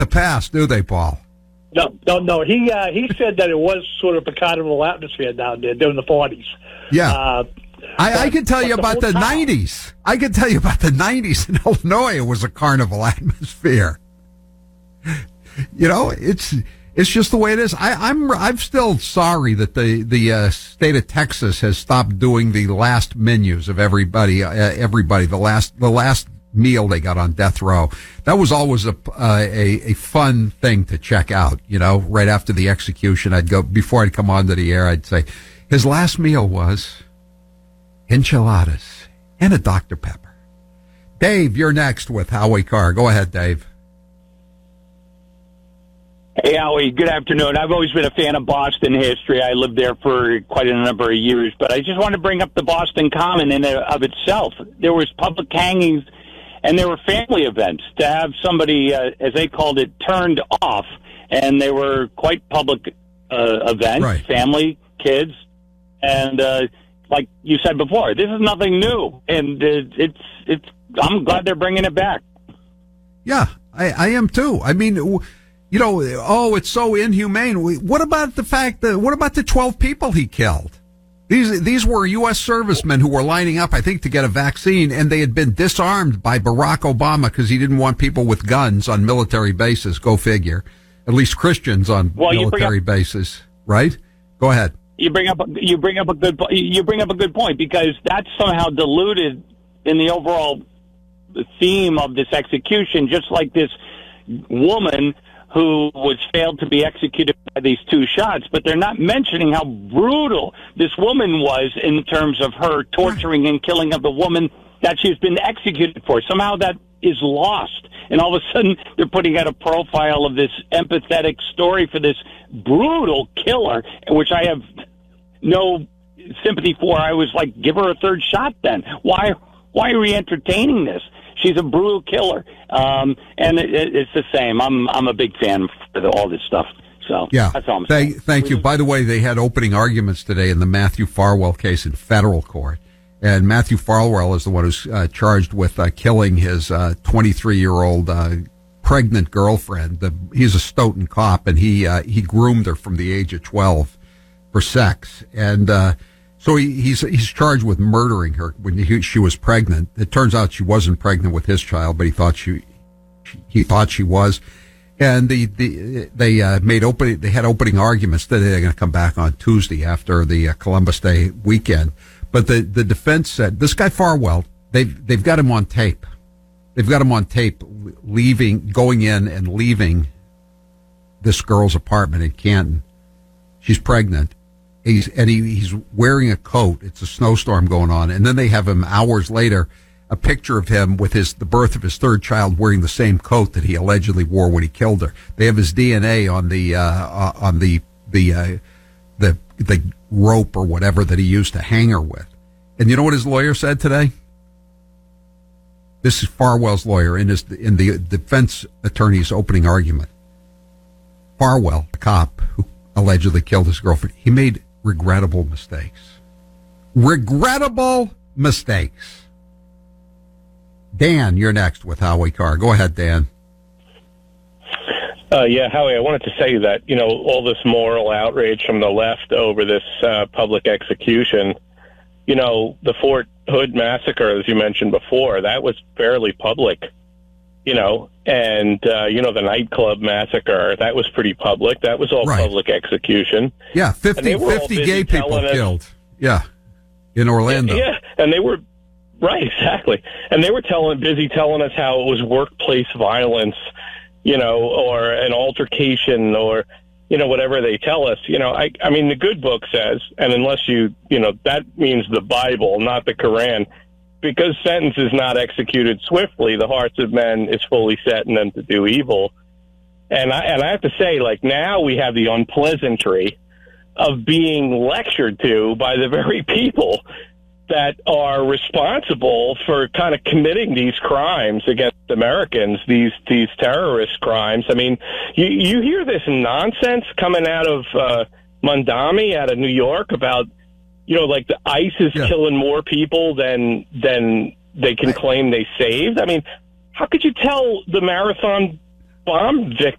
the past, do they, Paul? No. He said that it was sort of a carnival atmosphere down there during the 40s. Yeah. I can tell you about the 90s. I can tell you about the 90s in Illinois. It was a carnival atmosphere. You know, it's just the way it is. I'm still sorry that the state of Texas has stopped doing the last menus of everybody. The last meal they got on death row. That was always a fun thing to check out. You know, right after the execution, before I'd come onto the air, I'd say his last meal was enchiladas and a Dr. Pepper. Dave, you're next with Howie Carr. Go ahead, Dave. Hey, Howie, good afternoon. I've always been a fan of Boston history. I lived there for quite a number of years, but I just want to bring up the Boston Common in and of itself. There was public hangings, and there were family events. To have somebody, as they called it, turned off, and they were quite public events, right. Family, kids, and like you said before, this is nothing new, and it's. I'm glad they're bringing it back. Yeah, I am too. I mean, you know, it's so inhumane. What about the fact that? What about the 12 people he killed? These were U.S. servicemen who were lining up, I think, to get a vaccine, and they had been disarmed by Barack Obama because he didn't want people with guns on military bases. Go figure. At least Christians on military bases, right? Go ahead. You bring up a good point, because that's somehow diluted in the overall theme of this execution, just like this woman who was failed to be executed by these two shots, but they're not mentioning how brutal this woman was in terms of her torturing and killing of the woman that she's been executed for. Somehow that is lost, and all of a sudden they're putting out a profile of this empathetic story for this brutal killer, which I have no sympathy for. I was like, give her a third shot then. Why are we entertaining this? She's a brutal killer. And it's the same. I'm a big fan of all this stuff. So yeah, that's all I'm saying. Thank you. By the way, they had opening arguments today in the Matthew Farwell case in federal court. And Matthew Farwell is the one who's charged with killing his 23-year-old pregnant girlfriend. He's a Stoughton cop, and he groomed her from the age of 12 for sex, and so he's charged with murdering her when she was pregnant. It turns out she wasn't pregnant with his child, but he thought she was. And they had opening arguments. They're going to come back on Tuesday after the Columbus Day weekend. But the defense said this guy Farwell, they've got him on tape. They've got him on tape going in and leaving this girl's apartment in Canton. She's pregnant. He's wearing a coat. It's a snowstorm going on. And then they have him hours later, a picture of him with the birth of his third child wearing the same coat that he allegedly wore when he killed her. They have his DNA on the rope or whatever that he used to hang her with. And you know what his lawyer said today? This is Farwell's lawyer in the defense attorney's opening argument. Farwell, the cop who allegedly killed his girlfriend, he made regrettable mistakes. Regrettable mistakes. Dan, you're next with Howie Carr. Go ahead, Dan. Yeah, Howie, I wanted to say that, you know, all this moral outrage from the left over this public execution, you know, the Fort Hood massacre, as you mentioned before, that was fairly public, you know, and, you know, the nightclub massacre, that was pretty public. That was all right. Public execution. Yeah, 50 gay people killed. Yeah, in Orlando. Yeah, and they were, right, exactly. And they were busy telling us how it was workplace violence, you know, or an altercation or, you know, whatever they tell us. You know, I mean, the good book says, and unless you know, that means the Bible, not the Quran, because sentence is not executed swiftly, the hearts of men is fully set in them to do evil. And I have to say, like, now we have the unpleasantry of being lectured to by the very people that are responsible for kind of committing these crimes against Americans, these terrorist crimes. I mean, you hear this nonsense coming out of Mondami, out of New York, about, you know, like the ICE is killing more people than they can claim they saved. I mean, how could you tell the Marathon bomb